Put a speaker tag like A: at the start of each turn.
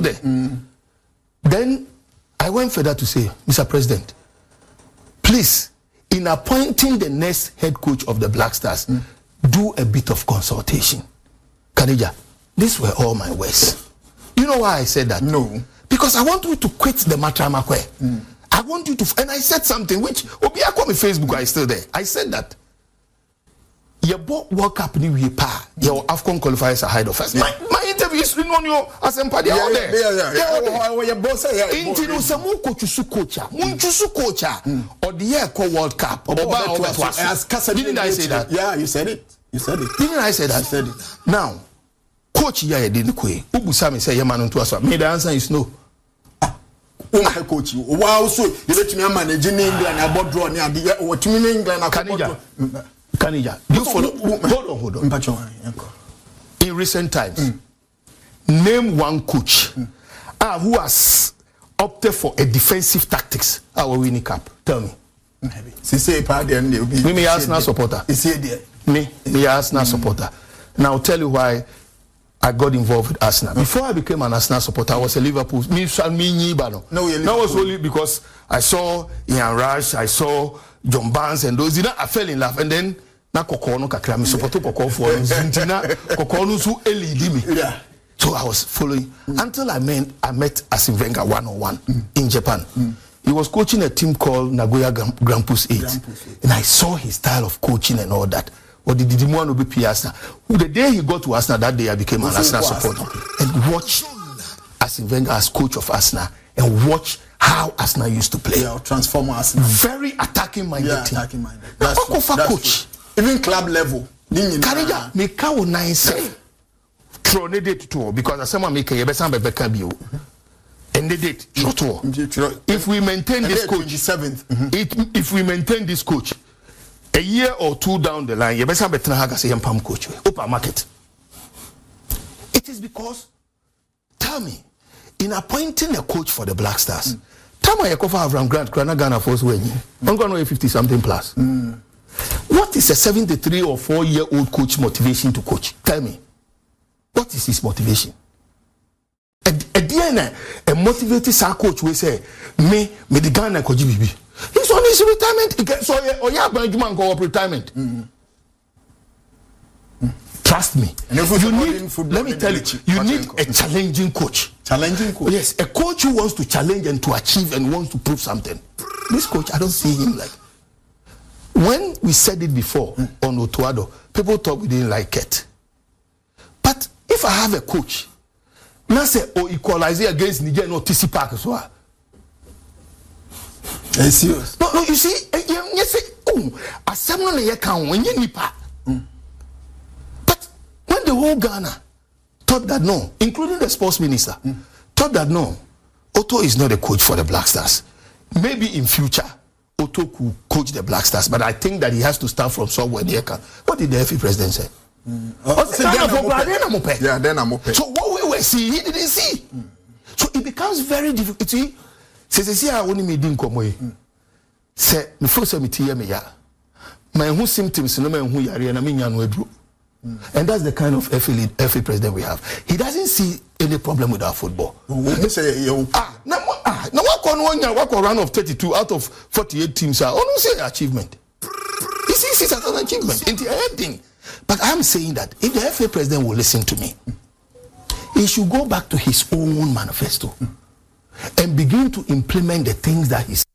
A: there. Then I went further to say, Mr. President, please, in appointing the next head coach of the Black Stars, do a bit of consultation. Kanija, these were all my words. You know why I said that?
B: No.
A: Because I want you to quit the Matramakwe. I want you to, and I said something which, Obia call me Facebook, I still there. I said that. Your World Cup ni we pa. Your AFCON qualifiers ahead of us. My interview is on your assembly.
B: Your boss say
A: into samu coachusu coacha. Munchusu coacha. Or the year called World Cup. Didn't I say that?
B: Yeah, you said it.
A: Didn't I say that?
B: You said it.
A: Now, coach ya didn't kwe. Ubusami say yamanu to us. Me the answer is no.
B: Coach, wow, so you let me manage in England about draw near the what you mean England.
A: Kanija, you follow. Hold on. In recent times, name one coach who has opted for a defensive tactics. Our winning cup. Tell me. Me Arsenal supporter. Me Arsenal supporter. Now I'll tell you why I got involved with Arsenal. Before I became an Arsenal supporter, I was a Liverpool. No, that was only because I saw Ian Rush, I saw John Barnes and those. I fell in love, and then na Kokono kakra me support Kokon for Zintina Kokono su elidi me. Yeah. So I was following until I met Arsene Wenger one-on-one in Japan. He was coaching a team called Nagoya Grampus 8, and I saw his style of coaching and all that. Or the Didimuan will be Arsenal. The day he got to Arsenal, that day I became an Arsenal supporter and watch Arsene Wenger as coach of Arsenal and watch how Arsenal used to play.
B: Yeah, transform Arsenal.
A: Very attacking minded team.
B: Attacking minded. That's coach. Even club level.
A: Karija, make our nine say. Tronedate to because as someone make a better bio. And they did. If we maintain this coach, if we maintain this coach, a year or two down the line, you better have a pam coach. Open market. It is because, tell me, in appointing a coach for the Black Stars, tell me Yakofa Avram Grant, Krana Ghana Force when I'm going to know 50 something plus. What is a 73 or 4-year-old coach motivation to coach? Tell me. What is his motivation? A motivated star coach will say, me the Ghana Koji Bibi. He's on his retirement. So, Benjamin go up retirement. Trust me. Let me tell you, you need a challenging coach.
B: Challenging coach?
A: Yes, a coach who wants to challenge and to achieve and wants to prove something. This coach, I don't see him like. When we said it before on Otuado, people thought we didn't like it. But if I have a coach, now say, equalize against Niger, no TC Park as well.
B: Serious?
A: No, you see, you say, assembly account when you nipa. But when the whole Ghana thought that no, including the sports minister, thought that no, Otto is not a coach for the Black Stars. Maybe in future, Otto could coach the Black Stars, but I think that he has to start from somewhere near. What did the FA president say?
B: Yeah, then I'm okay.
A: So what we were seeing, he didn't see. So it becomes very difficult. See, I only made him come away. Say, the first time me ya. My who symptoms no man who yari and I mean and that's the kind of FA president we have. He doesn't see any problem with our football.
B: Now
A: what run of 32 out of 48 teams are no say achievement. He sees it as an achievement. It's a thing. But I'm saying that if the FA president will listen to me, he should go back to his own manifesto and begin to implement the things that he's